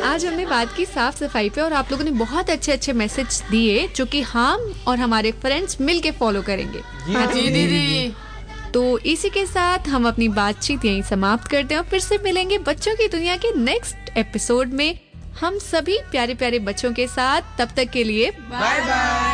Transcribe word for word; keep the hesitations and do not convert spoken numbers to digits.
आज हमने बात की साफ सफाई पे और आप लोगों ने बहुत अच्छे अच्छे मैसेज दिए जो कि हम और हमारे फ्रेंड्स मिलके फॉलो करेंगे। हाँ जी दीदी। तो इसी के साथ हम अपनी बातचीत यहीं समाप्त करते हैं और फिर से मिलेंगे बच्चों की दुनिया के नेक्स्ट एपिसोड में हम सभी प्यारे प्यारे बच्चों के साथ। तब तक के लिए बाय बाय।